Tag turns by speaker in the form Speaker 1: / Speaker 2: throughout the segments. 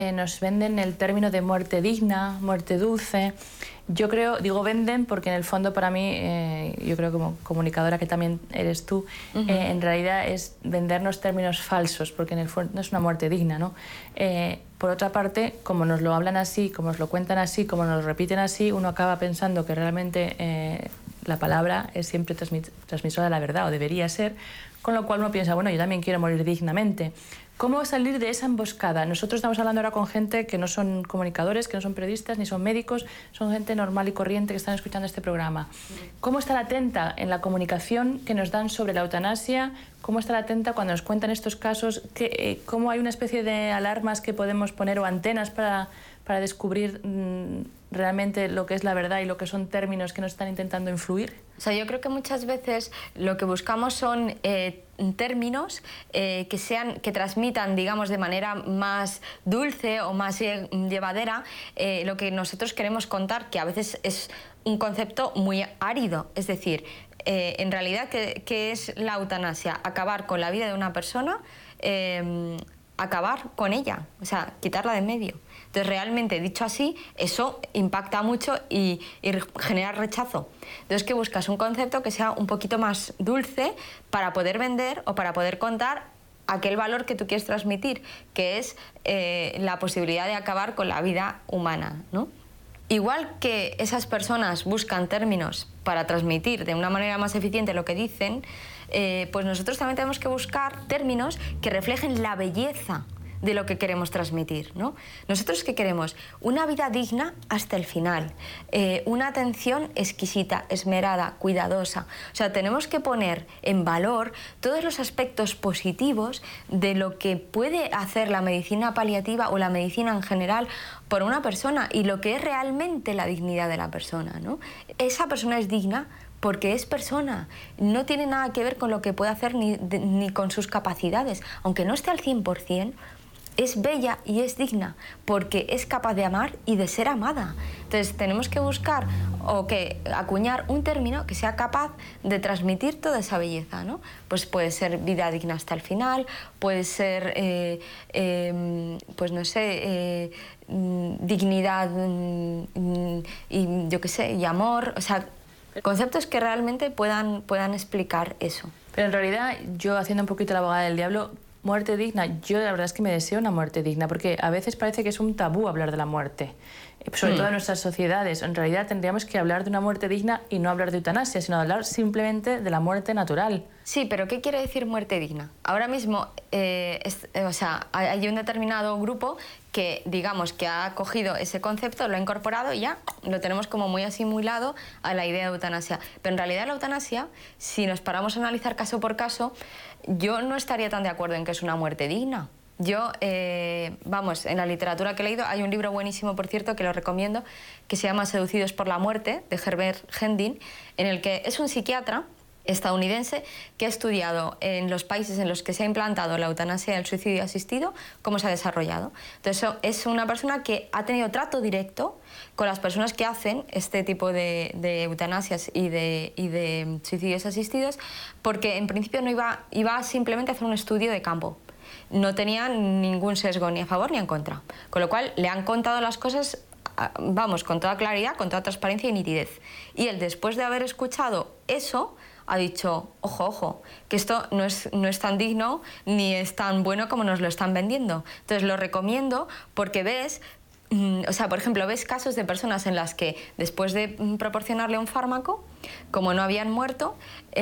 Speaker 1: Nos venden el término de muerte digna, muerte dulce. Yo creo, digo venden porque en el fondo para mí, yo creo como comunicadora que también eres tú, en realidad es vendernos términos falsos, porque en el fondo es una muerte digna, ¿no? Por otra parte, como nos lo hablan así, como nos lo cuentan así, como nos lo repiten así, uno acaba pensando que realmente la palabra es siempre transmisora de la verdad, o debería ser, con lo cual uno piensa, bueno, yo también quiero morir dignamente. ¿Cómo salir de esa emboscada? Nosotros estamos hablando ahora con gente que no son comunicadores, que no son periodistas, ni son médicos, son gente normal y corriente que están escuchando este programa. ¿Cómo estar atenta en la comunicación que nos dan sobre la eutanasia? ¿Cómo estar atenta cuando nos cuentan estos casos? ¿Cómo hay una especie de alarmas que podemos poner o antenas para descubrir realmente lo que es la verdad y lo que son términos que nos están intentando influir?
Speaker 2: O sea, yo creo que muchas veces lo que buscamos son términos que transmitan, digamos, de manera más dulce o más llevadera lo que nosotros queremos contar, que a veces es un concepto muy árido. Es decir, en realidad, ¿qué es la eutanasia? Acabar con la vida de una persona, acabar con ella, o sea, quitarla de en medio. Entonces, realmente, dicho así, eso impacta mucho y genera rechazo. Entonces, ¿qué buscas? Un concepto que sea un poquito más dulce para poder vender o para poder contar aquel valor que tú quieres transmitir, que es la posibilidad de acabar con la vida humana, ¿no? Igual que esas personas buscan términos para transmitir de una manera más eficiente lo que dicen, pues nosotros también tenemos que buscar términos que reflejen la belleza de lo que queremos transmitir, ¿no? Nosotros, ¿qué queremos? Una vida digna hasta el final, una atención exquisita, esmerada, cuidadosa. O sea, tenemos que poner en valor todos los aspectos positivos de lo que puede hacer la medicina paliativa o la medicina en general por una persona y lo que es realmente la dignidad de la persona, ¿no? Esa persona es digna porque es persona, no tiene nada que ver con lo que puede hacer ni con sus capacidades. Aunque no esté al 100%, es bella y es digna porque es capaz de amar y de ser amada. Entonces tenemos que buscar o que acuñar un término que sea capaz de transmitir toda esa belleza, ¿no? Pues puede ser vida digna hasta el final, puede ser, pues no sé, dignidad y yo qué sé, y amor, o sea, conceptos que realmente puedan explicar eso.
Speaker 1: Pero en realidad, yo haciendo un poquito la abogada del diablo, muerte digna, yo la verdad es que me deseo una muerte digna, porque a veces parece que es un tabú hablar de la muerte, sobre todo en nuestras sociedades. En realidad tendríamos que hablar de una muerte digna y no hablar de eutanasia, sino hablar simplemente de la muerte natural.
Speaker 2: Sí, pero ¿qué quiere decir muerte digna? Ahora mismo, o sea, hay un determinado grupo que, digamos, que ha cogido ese concepto, lo ha incorporado y ya lo tenemos como muy asimilado a la idea de eutanasia. Pero en realidad la eutanasia, si nos paramos a analizar caso por caso, yo no estaría tan de acuerdo en que es una muerte digna. Yo, vamos, en la literatura que he leído, hay un libro buenísimo, por cierto, que lo recomiendo, que se llama Seducidos por la muerte, de Herbert Hendin, en el que es un psiquiatra estadounidense que ha estudiado en los países en los que se ha implantado la eutanasia y el suicidio asistido, cómo se ha desarrollado. Entonces, es una persona que ha tenido trato directo con las personas que hacen este tipo de eutanasias y de suicidios asistidos, porque en principio no iba simplemente a hacer un estudio de campo. No tenía ningún sesgo ni a favor ni en contra. Con lo cual, le han contado las cosas, vamos, con toda claridad, con toda transparencia y nitidez. Y él, después de haber escuchado eso, ha dicho, ojo, ojo, que esto no es tan digno ni es tan bueno como nos lo están vendiendo. Entonces lo recomiendo porque ves, o sea, por ejemplo, ves casos de personas en las que después de proporcionarle un fármaco, como no habían muerto,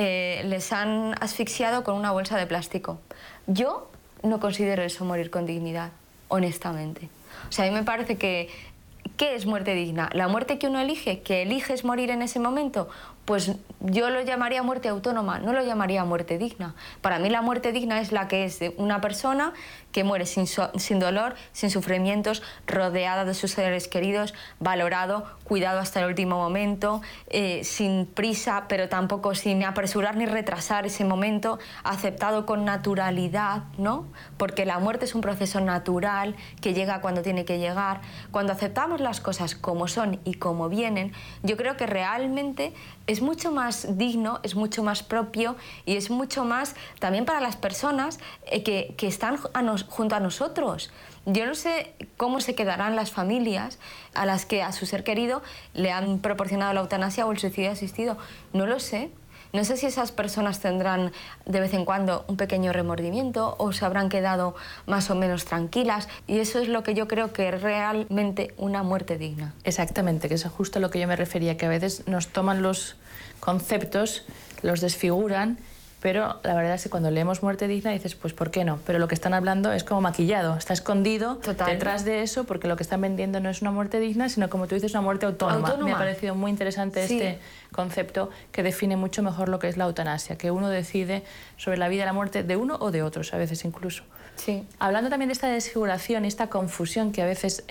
Speaker 2: les han asfixiado con una bolsa de plástico. Yo no considero eso morir con dignidad, honestamente. O sea, a mí me parece que ¿qué es muerte digna? ¿La muerte que uno elige? ¿Que eliges morir en ese momento? Pues yo lo llamaría muerte autónoma, no lo llamaría muerte digna. Para mí la muerte digna es la que es de una persona que muere sin dolor, sin sufrimientos, rodeada de sus seres queridos, valorado, cuidado hasta el último momento, sin prisa, pero tampoco sin apresurar ni retrasar ese momento, aceptado con naturalidad, ¿no? Porque la muerte es un proceso natural que llega cuando tiene que llegar. Cuando aceptamos las cosas como son y como vienen, yo creo que realmente es mucho más digno, es mucho más propio y es mucho más también para las personas que están junto a nosotros. Yo no sé cómo se quedarán las familias a las que a su ser querido le han proporcionado la eutanasia o el suicidio asistido. No lo sé. No sé si esas personas tendrán de vez en cuando un pequeño remordimiento o se habrán quedado más o menos tranquilas, y eso es lo que yo creo que es realmente una muerte digna.
Speaker 1: Exactamente, que es justo a lo que yo me refería, que a veces nos toman los conceptos, los desfiguran, pero la verdad es que cuando leemos muerte digna dices, pues ¿por qué no? Pero lo que están hablando es como maquillado, está escondido detrás de eso, porque lo que están vendiendo no es una muerte digna, sino, como tú dices, una muerte autónoma. Me ha parecido muy interesante este concepto, que define mucho mejor lo que es la eutanasia, que uno decide sobre la vida y la muerte de uno o de otros, a veces incluso.
Speaker 2: Sí.
Speaker 1: Hablando también de esta desfiguración y esta confusión que a veces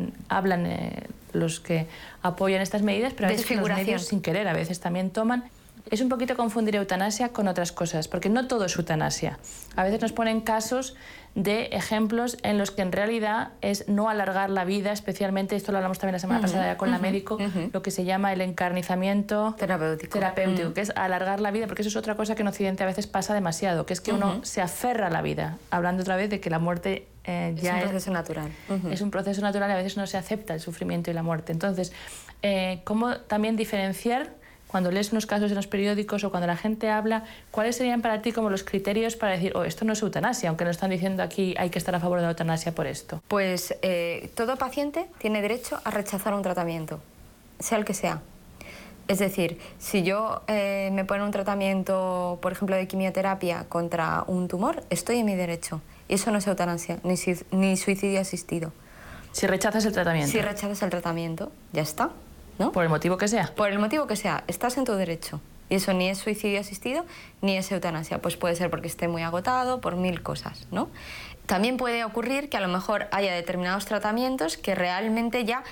Speaker 1: hablan los que apoyan estas medidas, pero a veces los medios sin querer a veces también toman. Es un poquito confundir eutanasia con otras cosas, porque no todo es eutanasia. A veces nos ponen casos de ejemplos en los que en realidad es no alargar la vida, especialmente, esto lo hablamos también la semana pasada ya con la médico, lo que se llama el encarnizamiento terapéutico, que es alargar la vida, porque eso es otra cosa que en Occidente a veces pasa demasiado, que es que uno se aferra a la vida, hablando otra vez de que la muerte ya
Speaker 2: es un proceso natural.
Speaker 1: Es un proceso natural y a veces no se acepta el sufrimiento y la muerte. Entonces, ¿cómo también diferenciar, cuando lees unos casos en los periódicos o cuando la gente habla, cuáles serían para ti como los criterios para decir, oh, esto no es eutanasia, aunque nos están diciendo aquí hay que estar a favor de la eutanasia por esto?
Speaker 2: Pues todo paciente tiene derecho a rechazar un tratamiento, sea el que sea. Es decir, si yo me ponen un tratamiento, por ejemplo, de quimioterapia contra un tumor, estoy en mi derecho. Y eso no es eutanasia, ni suicidio asistido.
Speaker 1: Si rechazas el tratamiento.
Speaker 2: Si rechazas el tratamiento, ya está, ¿no?
Speaker 1: Por el motivo que sea.
Speaker 2: Por el motivo que sea, estás en tu derecho. Y eso ni es suicidio asistido ni es eutanasia. Pues puede ser porque esté muy agotado, por 1000 cosas, ¿no? También puede ocurrir que a lo mejor haya determinados tratamientos que realmente ya,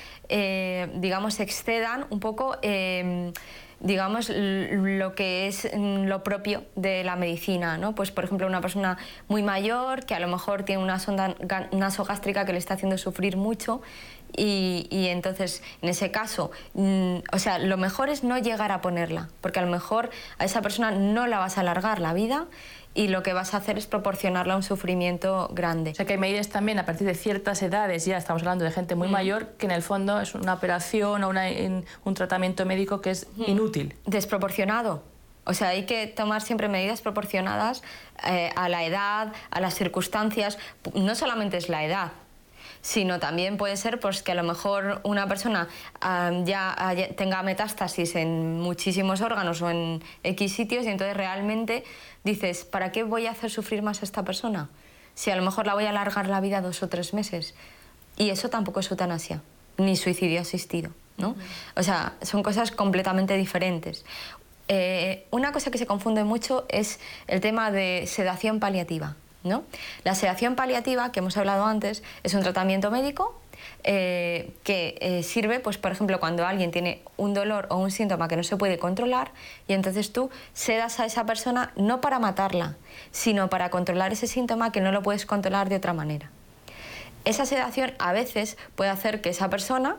Speaker 2: digamos, excedan un poco, digamos, lo que es lo propio de la medicina, ¿no? Pues, por ejemplo, una persona muy mayor que a lo mejor tiene una sonda nasogástrica que le está haciendo sufrir mucho, y entonces, en ese caso, o sea, lo mejor es no llegar a ponerla, porque a lo mejor a esa persona no la vas a alargar la vida y lo que vas a hacer es proporcionarle un sufrimiento grande.
Speaker 1: O sea, que hay medidas también a partir de ciertas edades, ya estamos hablando de gente muy mayor, que en el fondo es una operación o un tratamiento médico que es inútil.
Speaker 2: Desproporcionado. O sea, hay que tomar siempre medidas proporcionadas a la edad, a las circunstancias. No solamente es la edad, sino también puede ser pues, que a lo mejor una persona ya tenga metástasis en muchísimos órganos o en X sitios, y entonces realmente dices, ¿para qué voy a hacer sufrir más a esta persona? Si a lo mejor la voy a alargar la vida 2 o 3 meses. Y eso tampoco es eutanasia, ni suicidio asistido, ¿no? O sea, son cosas completamente diferentes. Una cosa que se confunde mucho es el tema de sedación paliativa, ¿no? La sedación paliativa, que hemos hablado antes, es un tratamiento médico que sirve, pues, por ejemplo, cuando alguien tiene un dolor o un síntoma que no se puede controlar, y entonces tú sedas a esa persona no para matarla, sino para controlar ese síntoma que no lo puedes controlar de otra manera. Esa sedación a veces puede hacer que esa persona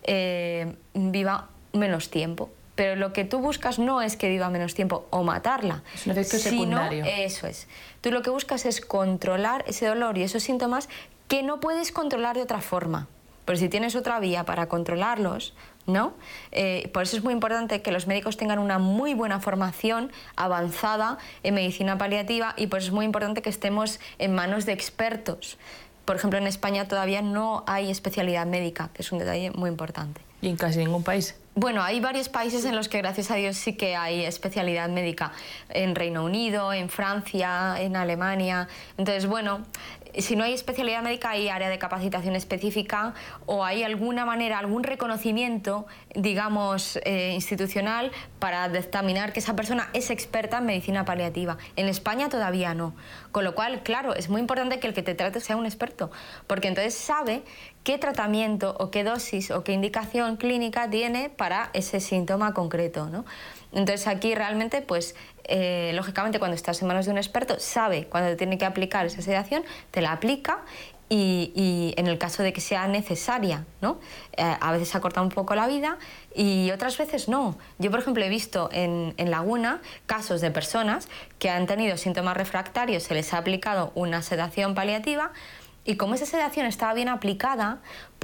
Speaker 2: viva menos tiempo. Pero lo que tú buscas no es que viva menos tiempo o matarla.
Speaker 1: Es un efecto secundario.
Speaker 2: Eso es. Tú lo que buscas es controlar ese dolor y esos síntomas que no puedes controlar de otra forma. Pero si tienes otra vía para controlarlos, ¿no? Por eso es muy importante que los médicos tengan una muy buena formación avanzada en medicina paliativa, y por eso es muy importante que estemos en manos de expertos. Por ejemplo, en España todavía no hay especialidad médica, que es un detalle muy importante.
Speaker 1: ¿Y en casi ningún país?
Speaker 2: Bueno, hay varios países en los que, gracias a Dios, sí que hay especialidad médica. En Reino Unido, en Francia, en Alemania. Entonces, bueno, si no hay especialidad médica, hay área de capacitación específica, o hay alguna manera, algún reconocimiento, digamos, institucional para dictaminar que esa persona es experta en medicina paliativa. En España todavía no. Con lo cual, claro, es muy importante que el que te trate sea un experto, porque entonces sabe qué tratamiento o qué dosis o qué indicación clínica tiene para ese síntoma concreto, ¿no? Entonces aquí realmente, pues, lógicamente cuando estás en manos de un experto, sabe cuándo te tiene que aplicar esa sedación, te la aplica, y en el caso de que sea necesaria, ¿no? A veces acorta un poco la vida y otras veces no. Yo, por ejemplo, he visto en Laguna casos de personas que han tenido síntomas refractarios, se les ha aplicado una sedación paliativa, y como esa sedación estaba bien aplicada,